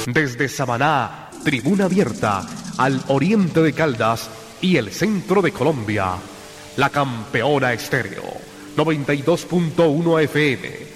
Desde Samaná, tribuna abierta al oriente de Caldas y el centro de Colombia. La Campeona Estéreo, 92.1 FM.